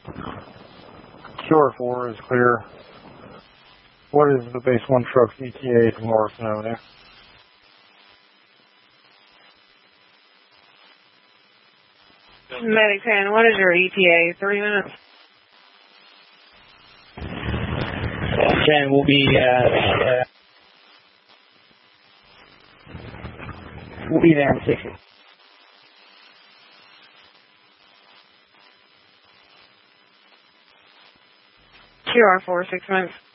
QR4 is clear. What is the base 1 truck's ETA to Morrison Avenue? Medic 10, what is your ETA? 3 minutes? 10 will be we'll be there in 60. QR4, 6 minutes.